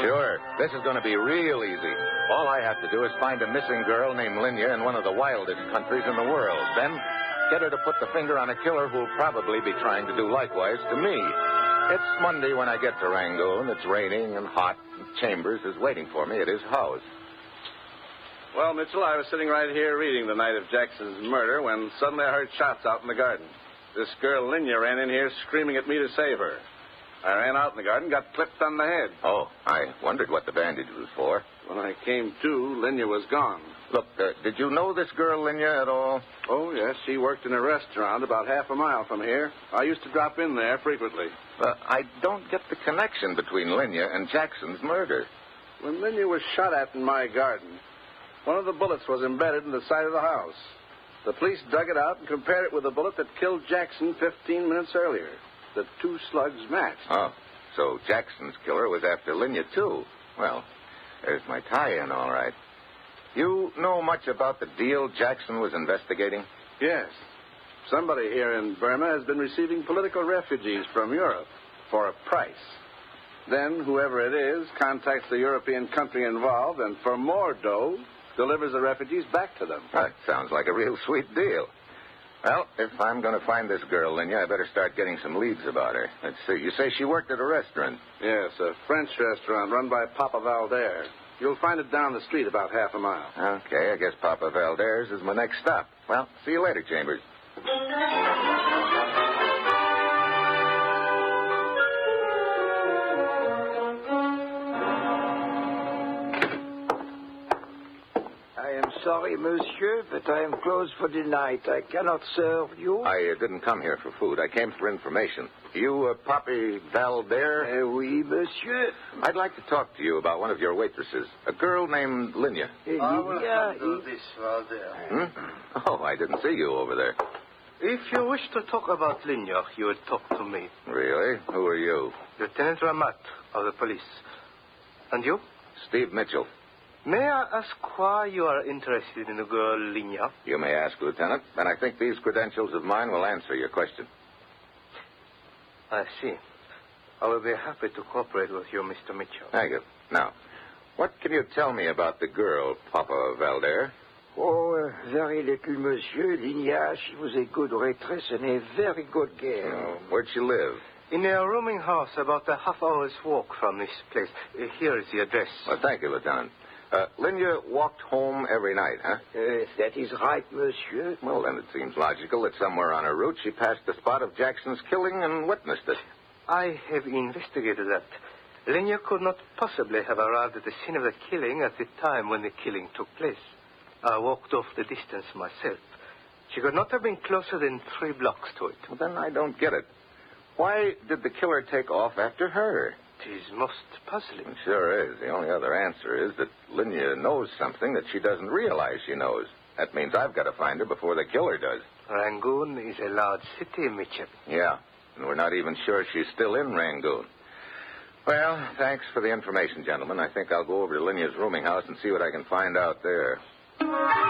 Sure. This is going to be real easy. All I have to do is find a missing girl named Linya in one of the wildest countries in the world. Then get her to put the finger on a killer who'll probably be trying to do likewise to me. It's Monday when I get to Rangoon. It's raining and hot, and Chambers is waiting for me at his house. Well, Mitchell, I was sitting right here reading the night of Jackson's murder when suddenly I heard shots out in the garden. This girl, Linya, ran in here screaming at me to save her. I ran out in the garden, got clipped on the head. Oh, I wondered what the bandage was for. When I came to, Linya was gone. Look, did you know this girl, Linya, at all? Oh, yes, she worked in a restaurant about half a mile from here. I used to drop in there frequently. I don't get the connection between Linya and Jackson's murder. When Linya was shot at in my garden, one of the bullets was embedded in the side of the house. The police dug it out and compared it with the bullet that killed Jackson 15 minutes earlier. The two slugs matched. Oh, so Jackson's killer was after Linya, too. Well, there's my tie-in, all right. You know much about the deal Jackson was investigating? Yes. Somebody here in Burma has been receiving political refugees from Europe for a price. Then, whoever it is contacts the European country involved and, for more dough, delivers the refugees back to them. That sounds like a real sweet deal. Well, if I'm going to find this girl, Linya, I better start getting some leads about her. Let's see. You say she worked at a restaurant? Yes, a French restaurant run by Papa Valder. You'll find it down the street about half a mile. Okay, I guess Papa Valder's is my next stop. Well, see you later, Chambers. Sorry, monsieur, but I am closed for the night. I cannot serve you. I didn't come here for food. I came for information. You, Papi Valder? Oui, monsieur. I'd like to talk to you about one of your waitresses, a girl named Linya. I will handle this, Valder. Oh, I didn't see you over there. If you wish to talk about Linya, you will talk to me. Really? Who are you? Lieutenant Ramat of the police. And you? Steve Mitchell. May I ask why you are interested in the girl Linya? You may ask, Lieutenant, and I think these credentials of mine will answer your question. I see. I will be happy to cooperate with you, Mr. Mitchell. Thank you. Now, what can you tell me about the girl, Papa Valder? Oh, very little, monsieur. Linya, she was a good waitress and a very good girl. Oh, where'd she live? In a rooming house about a half-hour's walk from this place. Here is the address. Well, thank you, Lieutenant. Linya walked home every night, huh? That is right, monsieur. Well, then it seems logical that somewhere on her route she passed the spot of Jackson's killing and witnessed it. I have investigated that. Linya could not possibly have arrived at the scene of the killing at the time when the killing took place. I walked off the distance myself. She could not have been closer than 3 blocks to it. Well, then I don't get it. Why did the killer take off after her? It is most puzzling. It sure is. The only other answer is that Linya knows something that she doesn't realize she knows. That means I've got to find her before the killer does. Rangoon is a large city, Mitchell. Yeah, and we're not even sure she's still in Rangoon. Well, thanks for the information, gentlemen. I think I'll go over to Linya's rooming house and see what I can find out there.